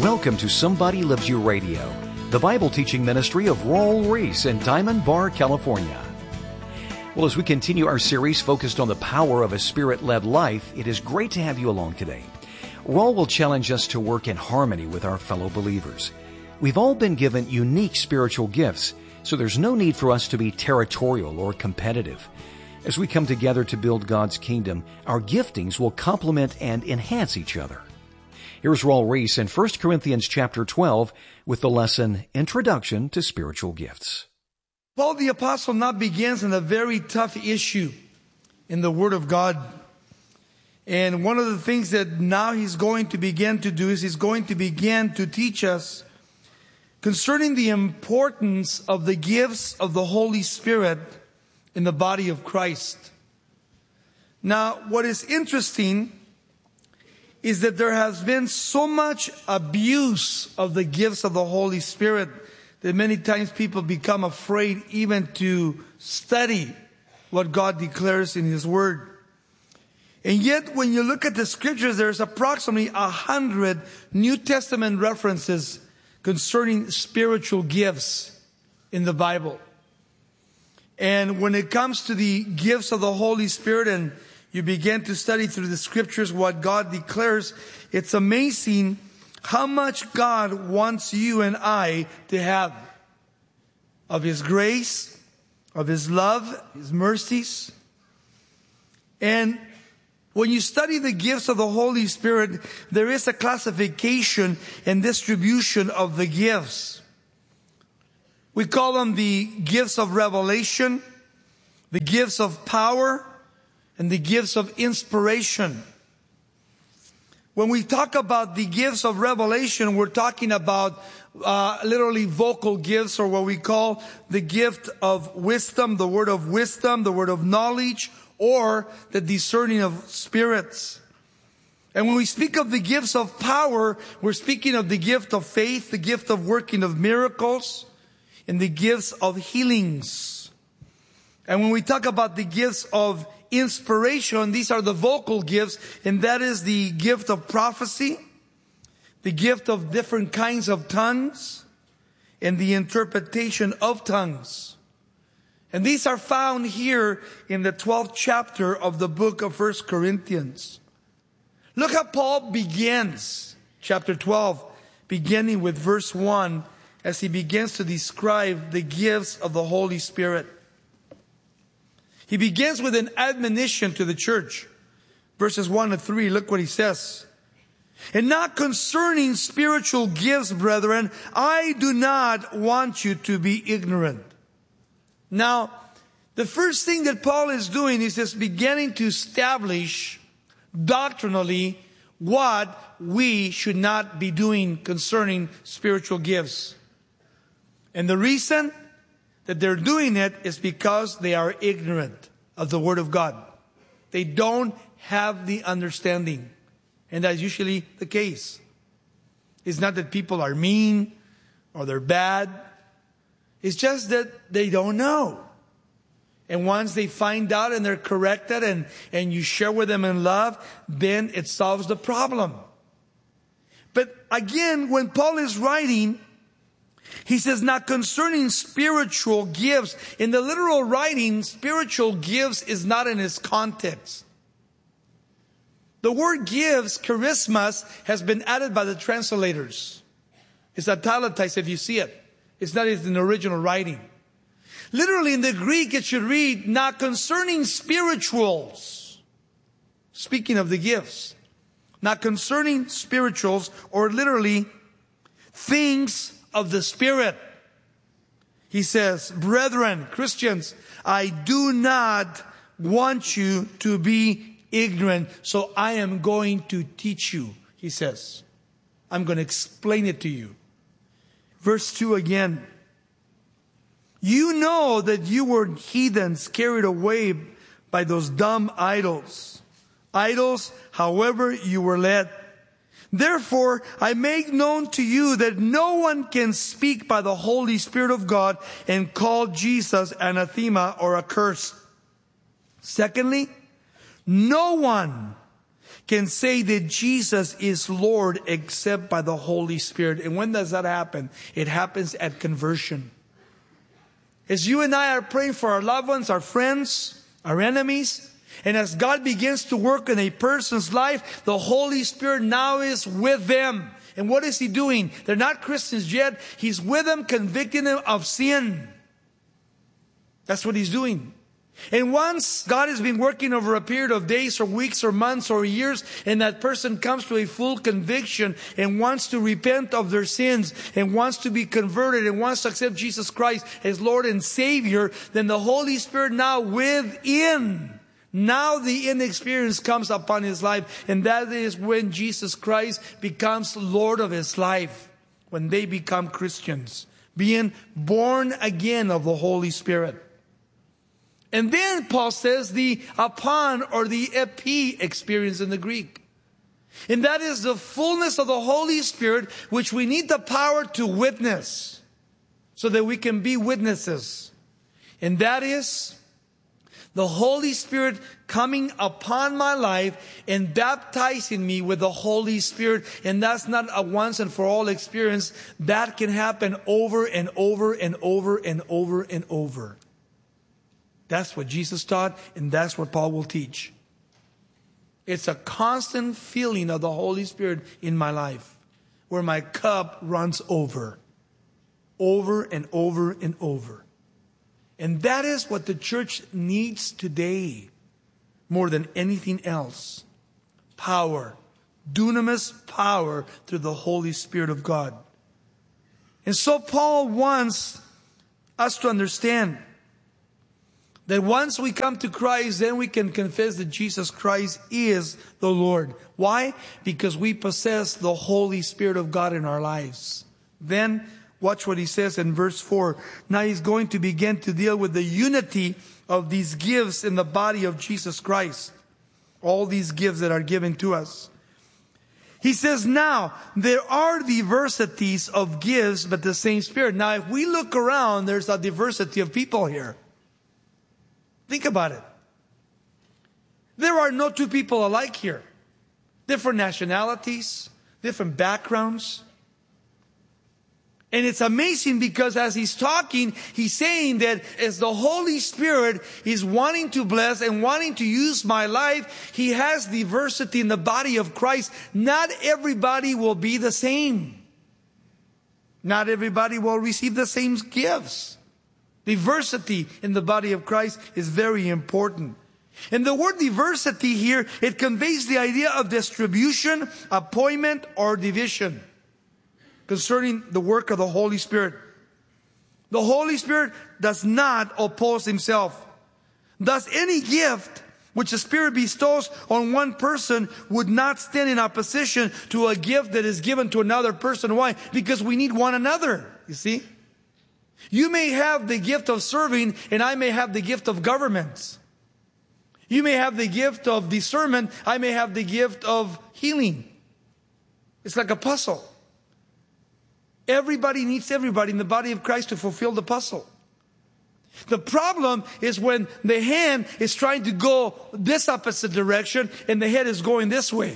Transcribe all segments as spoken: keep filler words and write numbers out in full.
Welcome to Somebody Loves You Radio, the Bible teaching ministry of Raul Ries in Diamond Bar, California. Well, as we continue our series focused on the power of a Spirit-led life, it is great to have you along today. Raul will challenge us to work in harmony with our fellow believers. We've all been given unique spiritual gifts, so there's no need for us to be territorial or competitive. As we come together to build God's kingdom, our giftings will complement and enhance each other. Here's Raul Ries in First Corinthians chapter twelve with the lesson, Introduction to Spiritual Gifts. Paul the Apostle now begins in a very tough issue in the Word of God. And one of the things that now he's going to begin to do is he's going to begin to teach us concerning the importance of the gifts of the Holy Spirit in the body of Christ. Now, what is interesting is that there has been so much abuse of the gifts of the Holy Spirit that many times people become afraid even to study what God declares in His Word. And yet, when you look at the Scriptures, there's approximately a hundred New Testament references concerning spiritual gifts in the Bible. And when it comes to the gifts of the Holy Spirit and you begin to study through the Scriptures what God declares, it's amazing how much God wants you and I to have of His grace, of His love, His mercies. And when you study the gifts of the Holy Spirit, there is a classification and distribution of the gifts. We call them the gifts of revelation, the gifts of power, and the gifts of inspiration. When we talk about the gifts of revelation, we're talking about uh, literally vocal gifts, or what we call the gift of wisdom, the word of wisdom, the word of knowledge, or the discerning of spirits. And when we speak of the gifts of power, we're speaking of the gift of faith, the gift of working of miracles, and the gifts of healings. And when we talk about the gifts of inspiration, these are the vocal gifts, and that is the gift of prophecy, the gift of different kinds of tongues, and the interpretation of tongues. And these are found here in the twelfth chapter of the book of First Corinthians. Look how Paul begins chapter twelve, beginning with verse one, as he begins to describe the gifts of the Holy Spirit. He begins with an admonition to the church. Verses one to three, look what he says. And not concerning spiritual gifts, brethren, I do not want you to be ignorant. Now, the first thing that Paul is doing is just beginning to establish doctrinally what we should not be doing concerning spiritual gifts. And the reason that they're doing it is because they are ignorant of the Word of God. They don't have the understanding. And that's usually the case. It's not that people are mean or they're bad. It's just that they don't know. And once they find out and they're corrected and, and you share with them in love, then it solves the problem. But again, when Paul is writing, he says, not concerning spiritual gifts. In the literal writing, spiritual gifts is not in its context. The word gifts, charismas, has been added by the translators. It's italicized if you see it. It's not in the original writing. Literally in the Greek, it should read, not concerning spirituals. Speaking of the gifts. Not concerning spirituals, or literally, things of the Spirit. He says, brethren, Christians, I do not want you to be ignorant, so I am going to teach you, he says. I'm going to explain it to you. Verse two again. You know that you were heathens carried away by those dumb idols. Idols, however you were led. Therefore, I make known to you that no one can speak by the Holy Spirit of God and call Jesus anathema or accursed. Secondly, no one can say that Jesus is Lord except by the Holy Spirit. And when does that happen? It happens at conversion. As you and I are praying for our loved ones, our friends, our enemies, and as God begins to work in a person's life, the Holy Spirit now is with them. And what is He doing? They're not Christians yet. He's with them, convicting them of sin. That's what He's doing. And once God has been working over a period of days or weeks or months or years, and that person comes to a full conviction and wants to repent of their sins and wants to be converted and wants to accept Jesus Christ as Lord and Savior, then the Holy Spirit now within, now the inexperience comes upon his life. And that is when Jesus Christ becomes Lord of his life. When they become Christians, being born again of the Holy Spirit. And then Paul says the upon or the epi experience in the Greek. And that is the fullness of the Holy Spirit, which we need the power to witness so that we can be witnesses. And that is the Holy Spirit coming upon my life and baptizing me with the Holy Spirit. And that's not a once and for all experience. That can happen over and over and over and over and over. That's what Jesus taught, and that's what Paul will teach. It's a constant feeling of the Holy Spirit in my life, where my cup runs over, over and over and over. And that is what the church needs today, more than anything else. Power, dunamis power through the Holy Spirit of God. And so Paul wants us to understand that once we come to Christ, then we can confess that Jesus Christ is the Lord. Why? Because we possess the Holy Spirit of God in our lives. Then, watch what he says in verse four. Now he's going to begin to deal with the unity of these gifts in the body of Jesus Christ. All these gifts that are given to us. He says, now, there are diversities of gifts, but the same Spirit. Now, if we look around, there's a diversity of people here. Think about it. There are no two people alike here. Different nationalities, different backgrounds. And it's amazing because as he's talking, he's saying that as the Holy Spirit is wanting to bless and wanting to use my life, He has diversity in the body of Christ. Not everybody will be the same. Not everybody will receive the same gifts. Diversity in the body of Christ is very important. And the word diversity here, it conveys the idea of distribution, appointment, or division concerning the work of the Holy Spirit. The Holy Spirit does not oppose Himself. Thus, any gift which the Spirit bestows on one person would not stand in opposition to a gift that is given to another person. Why? Because we need one another, you see? You may have the gift of serving, and I may have the gift of government. You may have the gift of discernment, I may have the gift of healing. It's like a puzzle. Everybody needs everybody in the body of Christ to fulfill the puzzle. The problem is when the hand is trying to go this opposite direction and the head is going this way.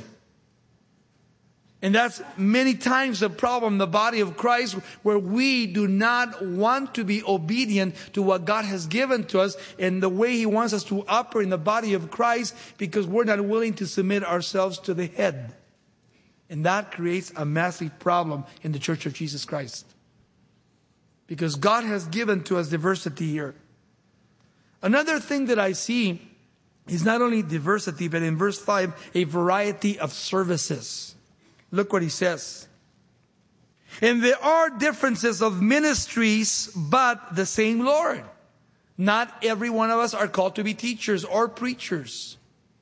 And that's many times the problem in the body of Christ, where we do not want to be obedient to what God has given to us and the way He wants us to operate in the body of Christ, because we're not willing to submit ourselves to the head. And that creates a massive problem in the Church of Jesus Christ. Because God has given to us diversity here. Another thing that I see is not only diversity, but in verse five, a variety of services. Look what he says. And there are differences of ministries, but the same Lord. Not every one of us are called to be teachers or preachers.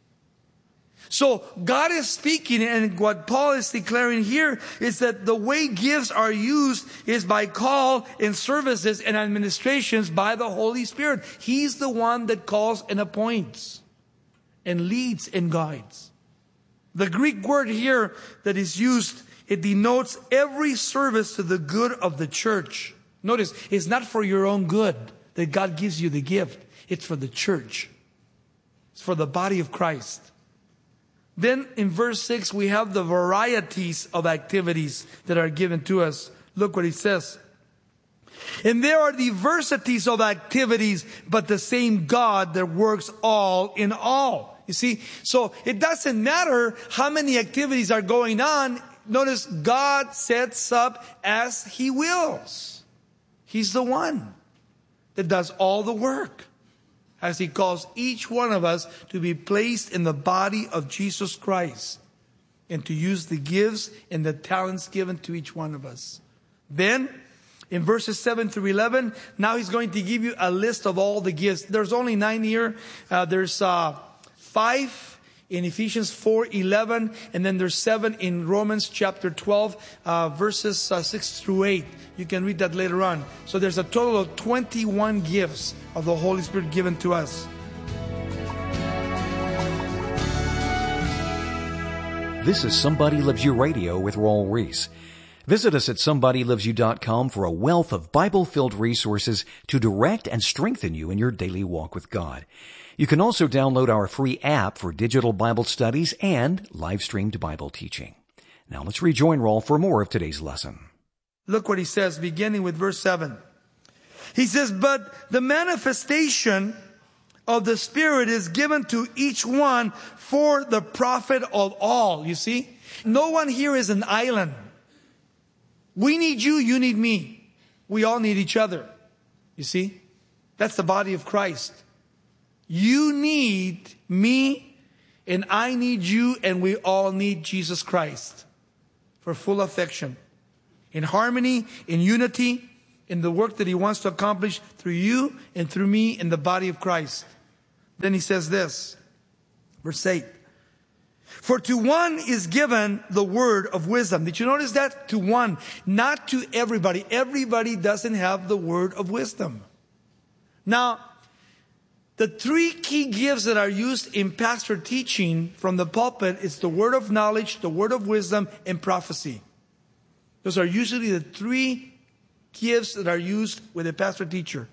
So God is speaking, and what Paul is declaring here is that the way gifts are used is by call and services and administrations by the Holy Spirit. He's the one that calls and appoints and leads and guides. The Greek word here that is used, it denotes every service to the good of the church. Notice, it's not for your own good that God gives you the gift. It's for the church. It's for the body of Christ. Then in verse six, we have the varieties of activities that are given to us. Look what he says. And there are diversities of activities, but the same God that works all in all. You see, so it doesn't matter how many activities are going on. Notice God sets up as He wills. He's the one that does all the work, as He calls each one of us to be placed in the body of Jesus Christ and to use the gifts and the talents given to each one of us. Then, in verses seven through eleven, now He's going to give you a list of all the gifts. There's only nine here. Uh, there's uh, five in Ephesians four eleven, and then there's seven in Romans chapter twelve, uh, verses uh, six through eight. You can read that later on. So there's a total of twenty-one gifts of the Holy Spirit given to us. This is Somebody Loves You Radio with Raul Ries. Visit us at somebody loves you dot com for a wealth of Bible-filled resources to direct and strengthen you in your daily walk with God. You can also download our free app for digital Bible studies and live-streamed Bible teaching. Now let's rejoin Raul for more of today's lesson. Look what he says, beginning with verse seven. He says, but the manifestation of the Spirit is given to each one for the profit of all. You see, no one here is an island. We need you, you need me. We all need each other. You see, that's the body of Christ. You need me, and I need you, and we all need Jesus Christ for full affection, in harmony, in unity, in the work that He wants to accomplish through you and through me in the body of Christ. Then he says this, verse eight. For to one is given the word of wisdom. Did you notice that? To one, not to everybody. Everybody doesn't have the word of wisdom. Now, the three key gifts that are used in pastor teaching from the pulpit is the word of knowledge, the word of wisdom, and prophecy. Those are usually the three gifts that are used with a pastor teacher.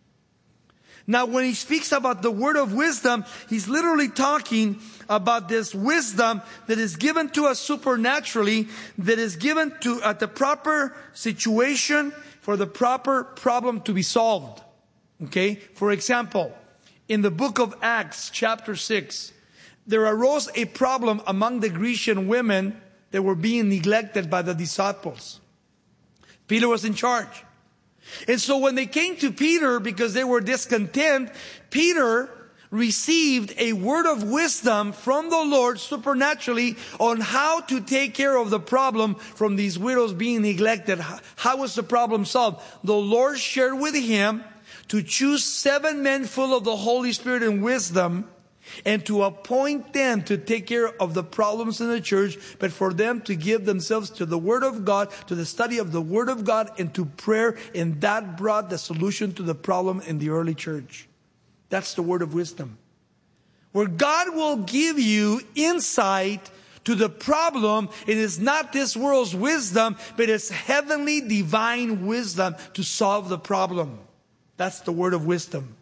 Now, when he speaks about the word of wisdom, he's literally talking about this wisdom that is given to us supernaturally, that is given to at the proper situation for the proper problem to be solved. Okay? For example, in the book of Acts, chapter six, there arose a problem among the Grecian women that were being neglected by the disciples. Peter was in charge. And so when they came to Peter because they were discontent, Peter received a word of wisdom from the Lord supernaturally on how to take care of the problem from these widows being neglected. How was the problem solved? The Lord shared with him to choose seven men full of the Holy Spirit and wisdom, and to appoint them to take care of the problems in the church, but for them to give themselves to the Word of God, to the study of the Word of God, and to prayer. And that brought the solution to the problem in the early church. That's the word of wisdom. Where God will give you insight to the problem. It is not this world's wisdom, but it's heavenly divine wisdom to solve the problem. That's the word of wisdom.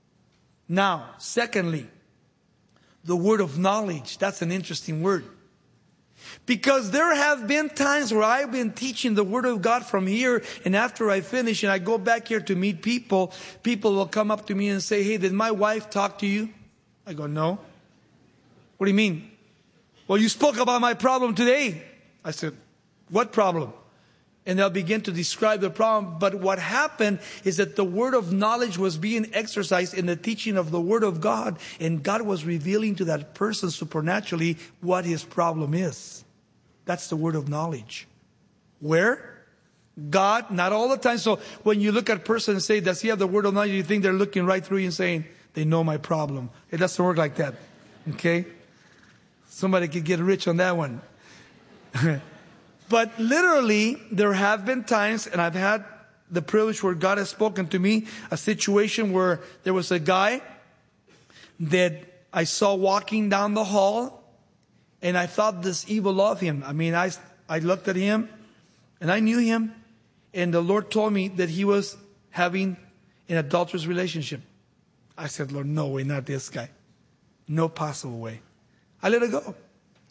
Now, secondly, the word of knowledge. That's an interesting word. Because there have been times where I've been teaching the word of God from here, and after I finish and I go back here to meet people, people will come up to me and say, hey, did my wife talk to you? I go, no. What do you mean? Well, you spoke about my problem today. I said, what problem? And they'll begin to describe the problem. But what happened is that the word of knowledge was being exercised in the teaching of the word of God. And God was revealing to that person supernaturally what his problem is. That's the word of knowledge. Where? God, not all the time. So when you look at a person and say, does he have the word of knowledge? You think they're looking right through you and saying, they know my problem. It doesn't work like that. Okay? Somebody could get rich on that one. But literally, there have been times, and I've had the privilege where God has spoken to me, a situation where there was a guy that I saw walking down the hall, and I thought this evil of him. I mean, I, I looked at him, and I knew him, and the Lord told me that he was having an adulterous relationship. I said, Lord, no way, not this guy. No possible way. I let it go.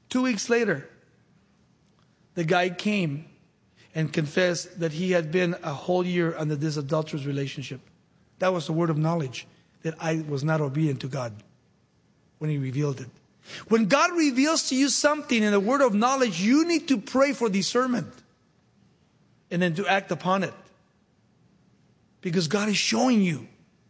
Two weeks later, the guy came and confessed that he had been a whole year under this adulterous relationship. That was the word of knowledge, that I was not obedient to God when He revealed it. When God reveals to you something in the word of knowledge, you need to pray for discernment and then to act upon it. Because God is showing you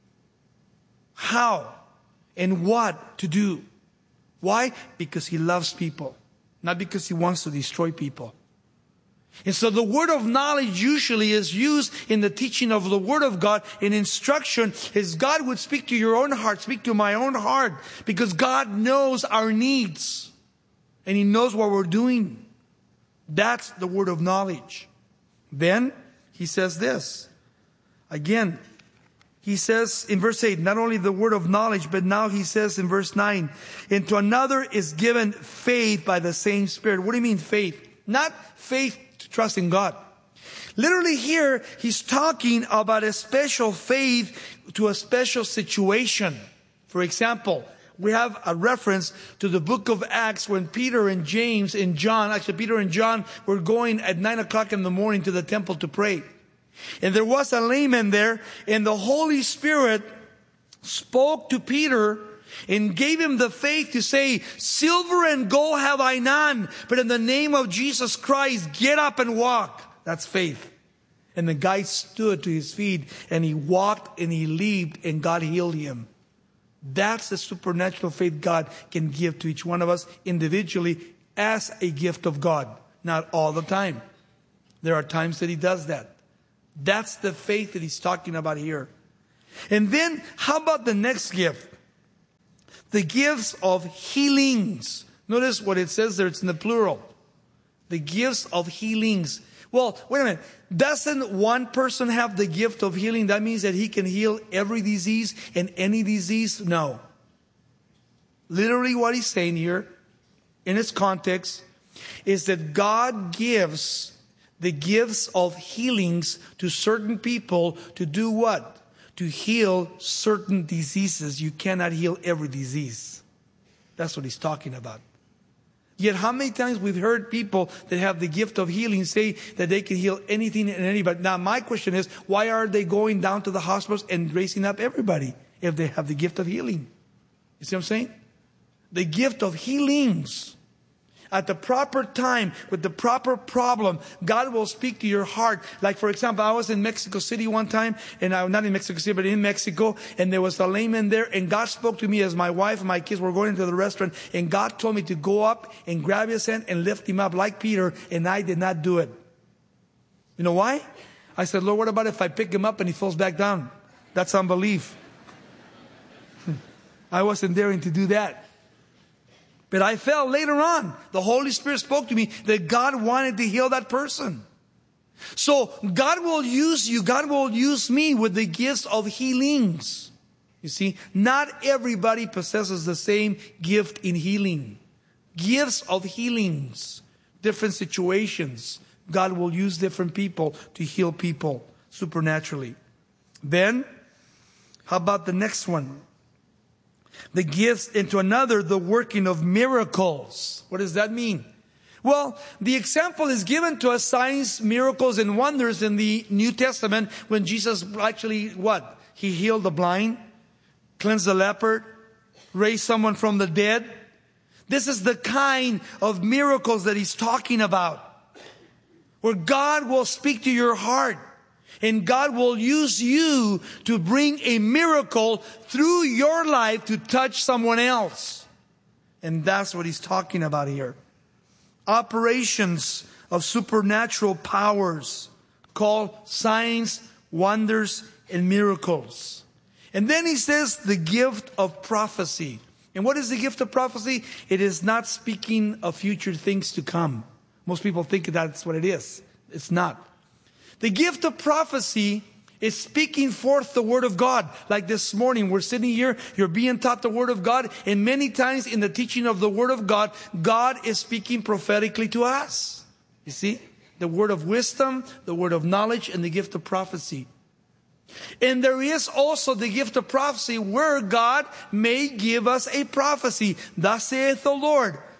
how and what to do. Why? Because He loves people, not because He wants to destroy people. And so the word of knowledge usually is used in the teaching of the word of God, in instruction, as God would speak to your own heart, speak to my own heart, because God knows our needs and He knows what we're doing. That's the word of knowledge. Then He says this. Again, He says in verse eight, not only the word of knowledge, but now He says in verse nine, and to another is given faith by the same Spirit. What do you mean faith? Not faith to trust in God. Literally here, He's talking about a special faith to a special situation. For example, we have a reference to the book of Acts when Peter and James and John, actually Peter and John were going at nine o'clock in the morning to the temple to pray. And there was a layman there, and the Holy Spirit spoke to Peter and gave him the faith to say, silver and gold have I none, but in the name of Jesus Christ, get up and walk. That's faith. And the guy stood to his feet, and he walked and he leaped, and God healed him. That's the supernatural faith God can give to each one of us individually as a gift of God. Not all the time. There are times that He does that. That's the faith that He's talking about here. And then, how about the next gift? The gifts of healings. Notice what it says there, it's in the plural. The gifts of healings. Well, wait a minute. Doesn't one person have the gift of healing? That means that he can heal every disease and any disease? No. Literally what he's saying here, in its context, is that God gives the gifts of healings to certain people to do what? To heal certain diseases. You cannot heal every disease. That's what He's talking about. Yet how many times we've heard people that have the gift of healing say that they can heal anything and anybody. Now my question is, why are they going down to the hospitals and raising up everybody if they have the gift of healing? You see what I'm saying? The gift of healings. At the proper time, with the proper problem, God will speak to your heart. Like, for example, I was in Mexico City one time, and I, not in Mexico City, but in Mexico, and there was a layman there, and God spoke to me as my wife and my kids were going into the restaurant, and God told me to go up and grab his hand and lift him up like Peter, and I did not do it. You know why? I said, Lord, what about if I pick him up and he falls back down? That's unbelief. I wasn't daring to do that. But I felt later on, the Holy Spirit spoke to me that God wanted to heal that person. So God will use you, God will use me with the gifts of healings. You see, not everybody possesses the same gift in healing. Gifts of healings, different situations. God will use different people to heal people supernaturally. Then, how about the next one? The gifts, into another, the working of miracles. What does that mean? Well, the example is given to us, signs, miracles, and wonders in the New Testament when Jesus actually, what? He healed the blind, cleansed the leper, raised someone from the dead. This is the kind of miracles that He's talking about. Where God will speak to your heart. And God will use you to bring a miracle through your life to touch someone else. And that's what He's talking about here. Operations of supernatural powers called signs, wonders, and miracles. And then He says the gift of prophecy. And what is the gift of prophecy? It is not speaking of future things to come. Most people think that's what it is. It's not. The gift of prophecy is speaking forth the Word of God. Like this morning, we're sitting here, you're being taught the Word of God, and many times in the teaching of the Word of God, God is speaking prophetically to us. You see? The word of wisdom, the word of knowledge, and the gift of prophecy. And there is also the gift of prophecy where God may give us a prophecy. Thus saith the Lord.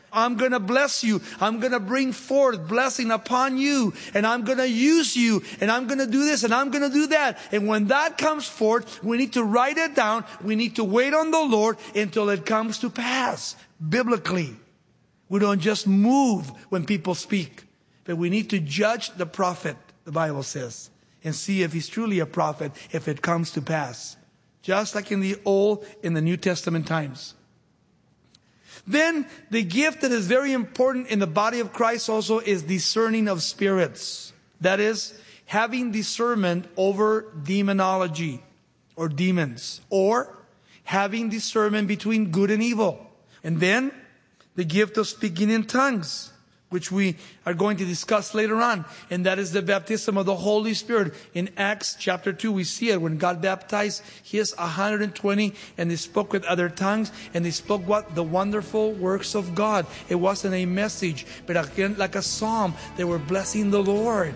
I'm going to bless you. I'm going to bring forth blessing upon you. And I'm going to use you. And I'm going to do this and I'm going to do that. And when that comes forth, we need to write it down. We need to wait on the Lord until it comes to pass. Biblically, we don't just move when people speak. But we need to judge the prophet, the Bible says, and see if he's truly a prophet, if it comes to pass. Just like in the Old and the New Testament times. Then, the gift that is very important in the body of Christ also is discerning of spirits. That is, having discernment over demonology or demons. Or having discernment between good and evil. And then, the gift of speaking in tongues, which we are going to discuss later on. And that is the baptism of the Holy Spirit. In Acts chapter two, we see it when God baptized his one hundred twenty and they spoke with other tongues. And they spoke what? The wonderful works of God. It wasn't a message, but again, like a psalm. They were blessing the Lord.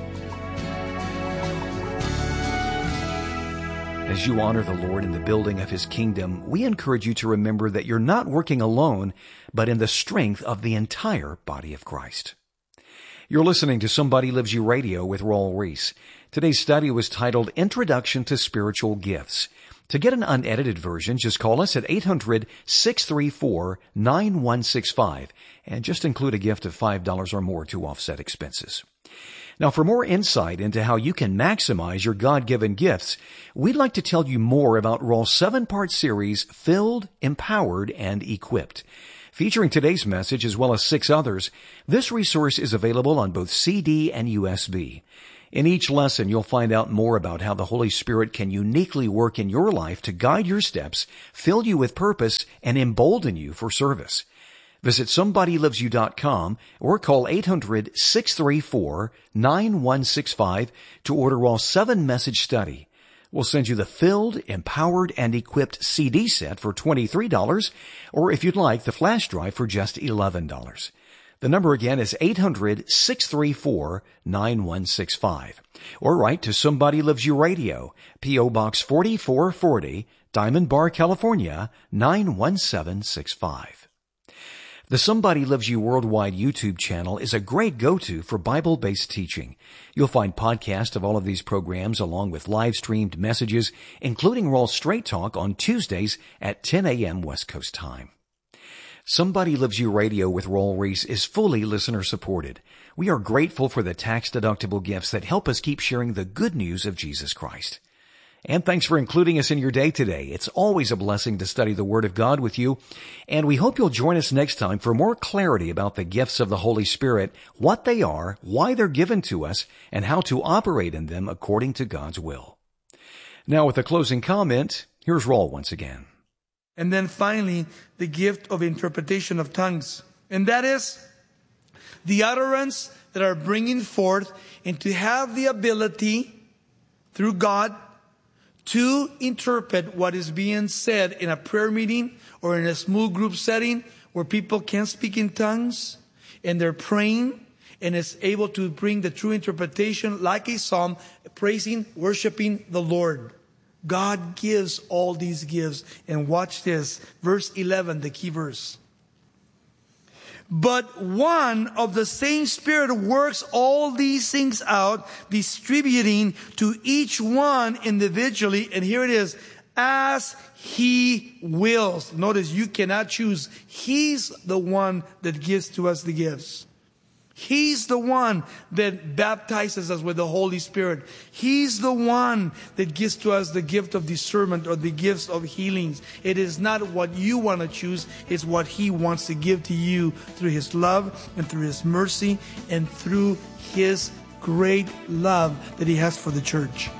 As you honor the Lord in the building of His kingdom, we encourage you to remember that you're not working alone, but in the strength of the entire body of Christ. You're listening to Somebody Loves You Radio with Raul Ries. Today's study was titled Introduction to Spiritual Gifts. To get an unedited version, just call us at eight hundred, six three four, nine one six five and just include a gift of five dollars or more to offset expenses. Now, for more insight into how you can maximize your God-given gifts, we'd like to tell you more about Raul's seven-part series, Filled, Empowered, and Equipped. Featuring today's message as well as six others, this resource is available on both C D and U S B. In each lesson, you'll find out more about how the Holy Spirit can uniquely work in your life to guide your steps, fill you with purpose, and embolden you for service. Visit somebody loves you dot com or call eight hundred, six three four, nine one six five to order Raul's seven-message study. We'll send you the Filled, Empowered, and Equipped C D set for twenty-three dollars, or if you'd like, the flash drive for just eleven dollars. The number again is eight hundred, six three four, nine one six five. Or write to Somebody Loves You Radio, P O Box forty-four forty, Diamond Bar, California, nine one seven six five. The Somebody Loves You Worldwide YouTube channel is a great go-to for Bible-based teaching. You'll find podcasts of all of these programs along with live-streamed messages, including Raul's Straight Talk on Tuesdays at ten a.m. West Coast time. Somebody Loves You Radio with Raul Ries is fully listener-supported. We are grateful for the tax-deductible gifts that help us keep sharing the good news of Jesus Christ. And thanks for including us in your day today. It's always a blessing to study the Word of God with you. And we hope you'll join us next time for more clarity about the gifts of the Holy Spirit, what they are, why they're given to us, and how to operate in them according to God's will. Now, with a closing comment, here's Raul once again. And then finally, the gift of interpretation of tongues. And that is the utterance that are bringing forth and to have the ability through God to interpret what is being said in a prayer meeting or in a small group setting where people can speak in tongues and they're praying and is able to bring the true interpretation like a psalm, praising, worshiping the Lord. God gives all these gifts. And watch this, verse eleven, the key verse. But one of the same Spirit works all these things out, distributing to each one individually. And here it is, as He wills. Notice you cannot choose. He's the one that gives to us the gifts. He's the one that baptizes us with the Holy Spirit. He's the one that gives to us the gift of discernment or the gifts of healings. It is not what you want to choose. It's what He wants to give to you through His love and through His mercy and through His great love that He has for the church.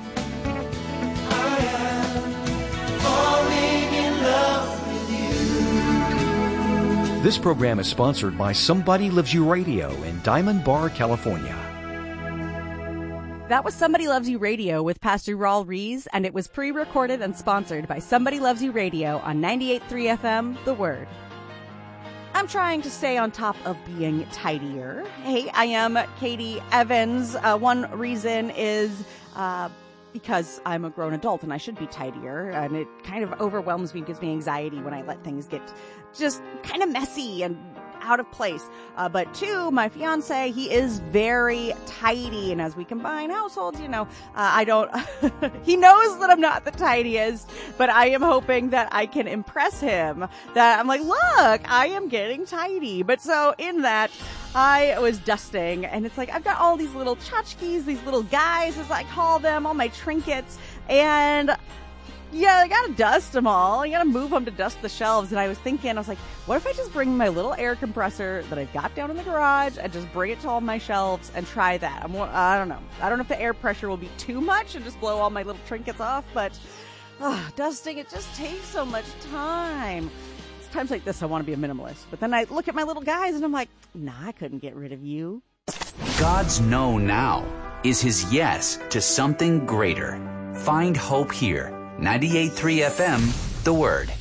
This program is sponsored by Somebody Loves You Radio in Diamond Bar, California. That was Somebody Loves You Radio with Pastor Raul Ries, and it was pre-recorded and sponsored by Somebody Loves You Radio on ninety-eight point three F M, The Word. I'm trying to stay on top of being tidier. Hey, I am Katie Evans. Uh, one reason is uh, because I'm a grown adult and I should be tidier, and it kind of overwhelms me, gives me anxiety when I let things get just kind of messy and out of place. Uh, but two, my fiance, he is very tidy. And as we combine households, you know, uh, I don't, he knows that I'm not the tidiest, but I am hoping that I can impress him, that I'm like, look, I am getting tidy. But so in that, I was dusting, and it's like I've got all these little tchotchkes, these little guys, as I call them, all my trinkets, and yeah, I gotta dust them all. I gotta move them to dust the shelves. And I was thinking, I was like, what if I just bring my little air compressor that I've got down in the garage and just bring it to all my shelves and try that? I'm, I don't know. I don't know if the air pressure will be too much and just blow all my little trinkets off, but oh, dusting, it just takes so much time. Times like this, I want to be a minimalist. But then I look at my little guys and I'm like, nah, I couldn't get rid of you. God's no now is his yes to something greater. Find hope here. ninety-eight point three F M, The Word.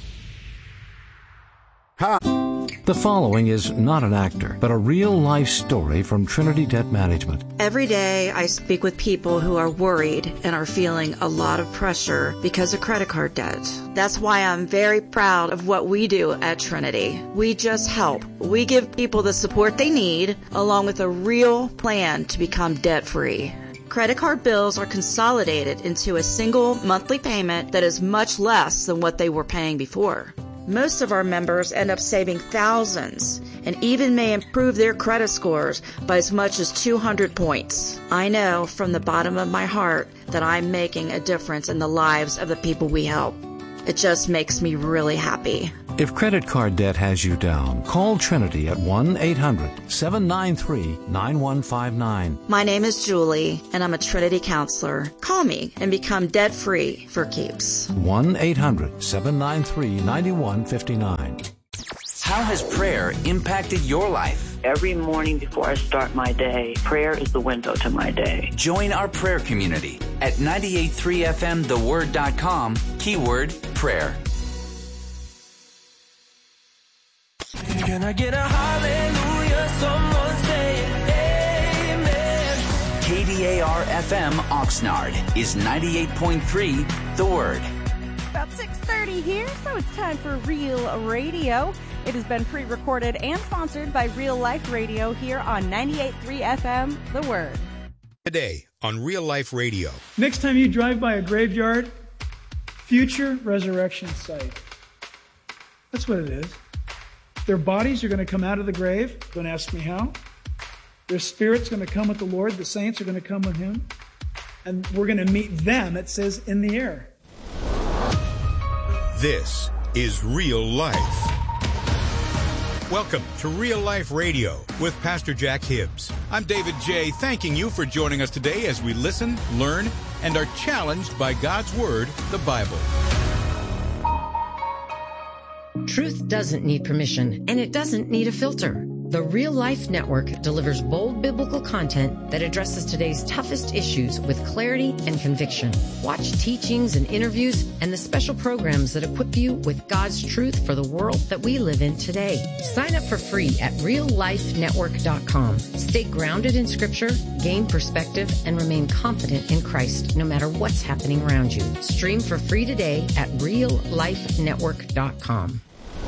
Ha! The following is not an actor, but a real-life story from Trinity Debt Management. Every day I speak with people who are worried and are feeling a lot of pressure because of credit card debt. That's why I'm very proud of what we do at Trinity. We just help. We give people the support they need, along with a real plan to become debt-free. Credit card bills are consolidated into a single monthly payment that is much less than what they were paying before. Most of our members end up saving thousands and even may improve their credit scores by as much as two hundred points. I know from the bottom of my heart that I'm making a difference in the lives of the people we help. It just makes me really happy. If credit card debt has you down, call Trinity at one eight hundred seven nine three nine one five nine. My name is Julie, and I'm a Trinity counselor. Call me and become debt-free for keeps. one eight hundred seven nine three nine one five nine. How has prayer impacted your life? Every morning before I start my day, prayer is the window to my day. Join our prayer community at ninety-eight point three F M the word dot com, keyword prayer. Can I get a hallelujah? Someone say amen. K D A R F M Oxnard is ninety-eight point three The Word. About six thirty here, so it's time for Real Radio. It has been pre-recorded and sponsored by Real Life Radio here on ninety-eight point three F M The Word. Today on Real Life Radio. Next time you drive by a graveyard, future resurrection site. That's what it is. Their bodies are going to come out of the grave. Don't ask me how. Their spirit's going to come with the Lord. The saints are going to come with him. And we're going to meet them, it says, in the air. This is Real Life. Welcome to Real Life Radio with Pastor Jack Hibbs. I'm David J., thanking you for joining us today as we listen, learn, and are challenged by God's Word, the Bible. Truth doesn't need permission, and it doesn't need a filter. The Real Life Network delivers bold biblical content that addresses today's toughest issues with clarity and conviction. Watch teachings and interviews and the special programs that equip you with God's truth for the world that we live in today. Sign up for free at real life network dot com. Stay grounded in Scripture, gain perspective, and remain confident in Christ no matter what's happening around you. Stream for free today at real life network dot com.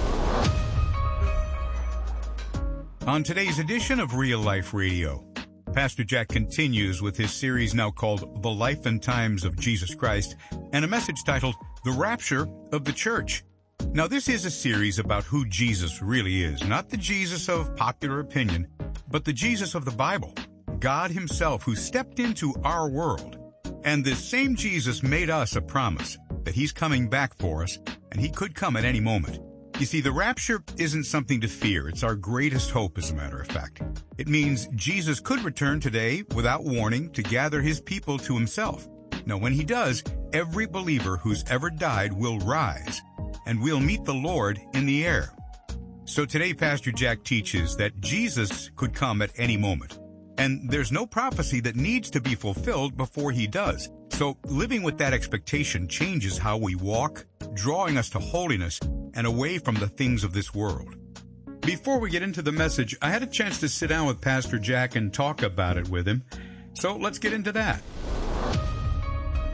On today's edition of Real Life Radio, Pastor Jack continues with his series now called The Life and Times of Jesus Christ, and a message titled The Rapture of the Church. Now, this is a series about who Jesus really is, not the Jesus of popular opinion, but the Jesus of the Bible, God himself who stepped into our world. And this same Jesus made us a promise that he's coming back for us, and he could come at any moment. You see, the rapture isn't something to fear. It's our greatest hope, as a matter of fact. It means Jesus could return today without warning to gather his people to himself. Now, when he does, every believer who's ever died will rise, and we'll meet the Lord in the air. So today, Pastor Jack teaches that Jesus could come at any moment, and there's no prophecy that needs to be fulfilled before he does. So living with that expectation changes how we walk, drawing us to holiness and away from the things of this world. Before we get into the message, I had a chance to sit down with Pastor Jack and talk about it with him. So let's get into that.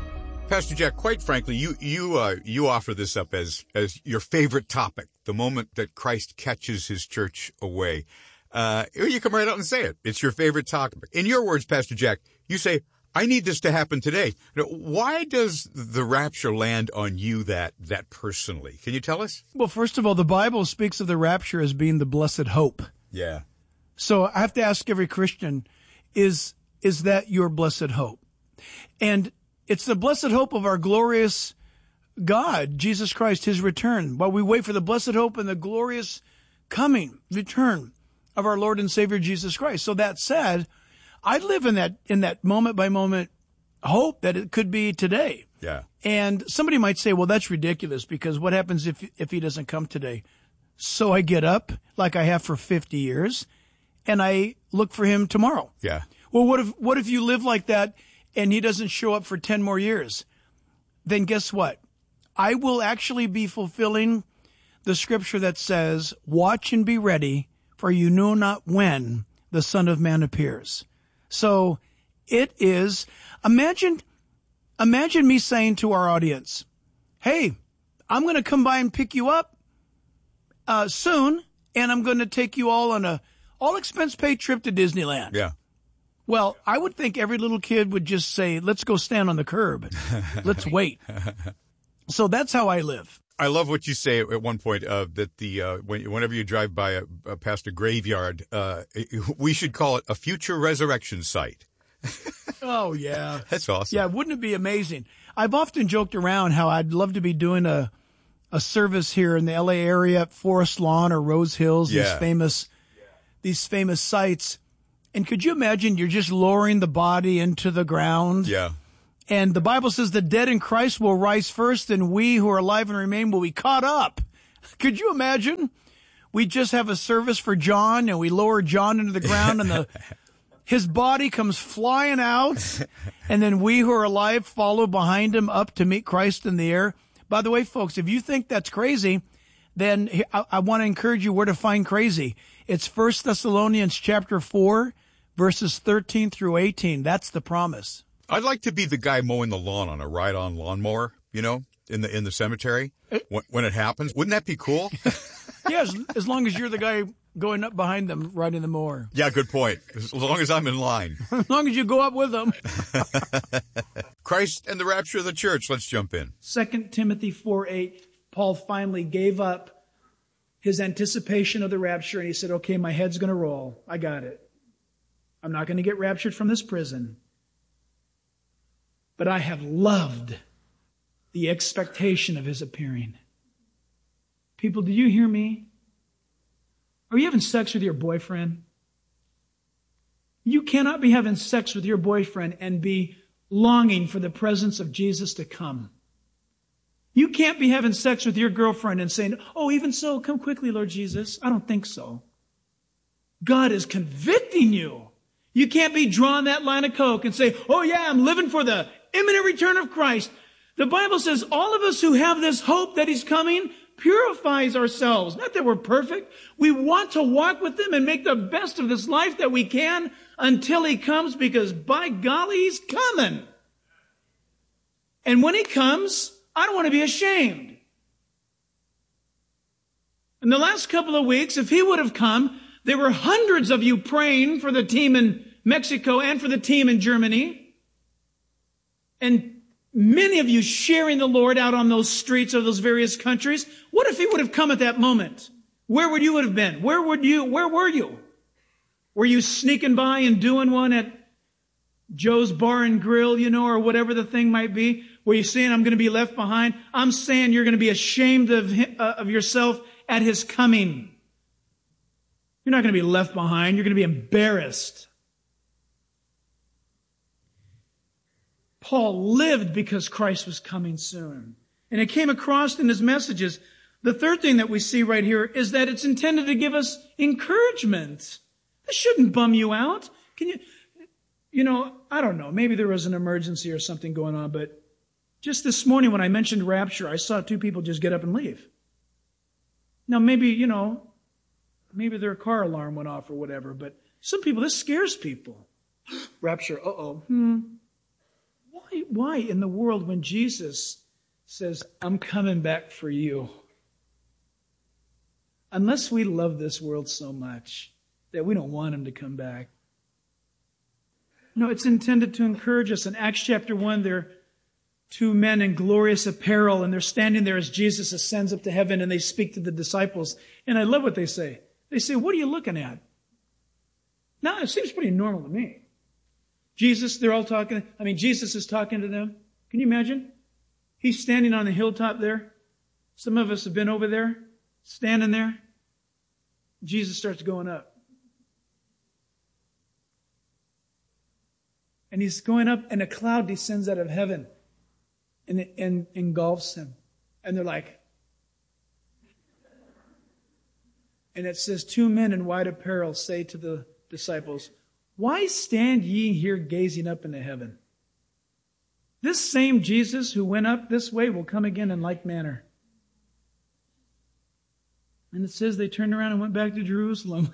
Pastor Jack, quite frankly, you you uh, you offer this up as as your favorite topic, the moment that Christ catches his church away. Uh, you come right out and say it. It's your favorite topic. In your words, Pastor Jack, you say, I need this to happen today. Now, why does the rapture land on you that that personally? Can you tell us? Well, first of all, the Bible speaks of the rapture as being the blessed hope. Yeah. So I have to ask every Christian, is is that your blessed hope? And it's the blessed hope of our glorious God, Jesus Christ, his return. While we wait for the blessed hope and the glorious coming, return of our Lord and Savior Jesus Christ. So that said, I live in that in that moment by moment hope that it could be today. Yeah. And somebody might say, well, that's ridiculous because what happens if if he doesn't come today? So I get up like I have for fifty years and I look for him tomorrow. Yeah. Well, what if what if you live like that and he doesn't show up for ten more years? Then guess what? I will actually be fulfilling the scripture that says, watch and be ready, for you know not when the Son of Man appears. So it is, imagine, imagine me saying to our audience, hey, I'm going to come by and pick you up uh, soon, and I'm going to take you all on a all expense paid trip to Disneyland. Yeah. Well, I would think every little kid would just say, let's go stand on the curb. Let's wait. So that's how I live. I love what you say at one point, uh, that the uh, when, whenever you drive by a, a past a graveyard, uh, we should call it a future resurrection site. Oh, yeah. That's awesome. Yeah, wouldn't it be amazing? I've often joked around how I'd love to be doing a a service here in the L A area at Forest Lawn or Rose Hills, Yeah. these famous these famous sites. And could you imagine you're just lowering the body into the ground? Yeah. And the Bible says the dead in Christ will rise first, and we who are alive and remain will be caught up. Could you imagine? We just have a service for John, and we lower John into the ground, and the his body comes flying out, and then we who are alive follow behind him up to meet Christ in the air. By the way, folks, if you think that's crazy, then I, I want to encourage you where to find crazy. It's First Thessalonians chapter four, verses thirteen through eighteen. That's the promise. I'd like to be the guy mowing the lawn on a ride-on lawnmower, you know, in the in the cemetery when, when it happens. Wouldn't that be cool? Yeah, as, as long as you're the guy going up behind them riding the mower. Yeah, good point. As long as I'm in line. As long as you go up with them. Christ and the rapture of the church. Let's jump in. Second Timothy four eight, Paul finally gave up his anticipation of the rapture, and he said, okay, my head's going to roll. I got it. I'm not going to get raptured from this prison. But I have loved the expectation of his appearing. People, do you hear me? Are you having sex with your boyfriend? You cannot be having sex with your boyfriend and be longing for the presence of Jesus to come. You can't be having sex with your girlfriend and saying, oh, even so, come quickly, Lord Jesus. I don't think so. God is convicting you. You can't be drawing that line of coke and say, oh yeah, I'm living for the imminent return of Christ. The Bible says all of us who have this hope that he's coming purifies ourselves. Not that we're perfect. We want to walk with him and make the best of this life that we can until he comes, because by golly, he's coming. And when he comes, I don't want to be ashamed. In the last couple of weeks, if he would have come, there were hundreds of you praying for the team in Mexico and for the team in Germany. And many of you sharing the Lord out on those streets of those various countries. What if he would have come at that moment? Where would you would have been? Where would you, where were you? Were you sneaking by and doing one at Joe's Bar and Grill, you know, or whatever the thing might be? Were you saying, I'm going to be left behind? I'm saying you're going to be ashamed of, him, uh, of yourself at his coming. You're not going to be left behind. You're going to be embarrassed. Paul lived because Christ was coming soon. And it came across in his messages. The third thing that we see right here is that it's intended to give us encouragement. This shouldn't bum you out. Can you, you know, I don't know. Maybe there was an emergency or something going on, but just this morning when I mentioned rapture, I saw two people just get up and leave. Now maybe, you know, maybe their car alarm went off or whatever, but some people, this scares people. Rapture, uh-oh. Hmm. Why, why in the world when Jesus says, I'm coming back for you, unless we love this world so much that we don't want him to come back. No, it's intended to encourage us. In Acts chapter one, there are two men in glorious apparel, and they're standing there as Jesus ascends up to heaven, and they speak to the disciples. And I love what they say. They say, what are you looking at? Now, it seems pretty normal to me. Jesus, they're all talking. I mean, Jesus is talking to them. Can you imagine? He's standing on the hilltop there. Some of us have been over there, standing there. Jesus starts going up. And he's going up, and a cloud descends out of heaven and, and engulfs him. And they're like, and it says, two men in white apparel say to the disciples, why stand ye here gazing up into heaven? This same Jesus who went up this way will come again in like manner. And it says they turned around and went back to Jerusalem.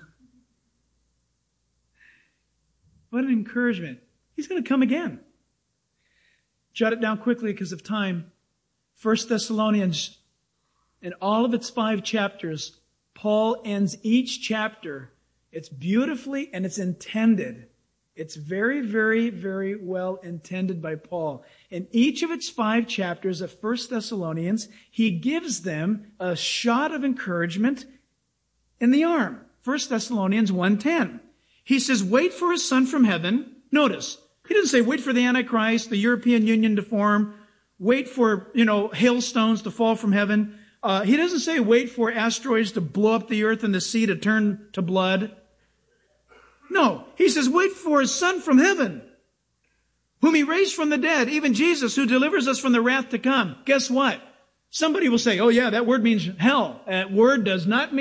What an encouragement. He's going to come again. Jot it down quickly because of time. First Thessalonians, in all of its five chapters, Paul ends each chapter. It's beautifully and it's intended. It's very, very, very well intended by Paul. In each of its five chapters of First Thessalonians, he gives them a shot of encouragement in the arm. First Thessalonians one ten. He says, wait for his Son from heaven. Notice, he doesn't say wait for the Antichrist, the European Union to form, wait for, you know, hailstones to fall from heaven. Uh, he doesn't say wait for asteroids to blow up the earth and the sea to turn to blood. No, he says wait for his Son from heaven, whom he raised from the dead, even Jesus, who delivers us from the wrath to come. Guess what? Somebody will say, oh yeah, that word means hell. That word does not mean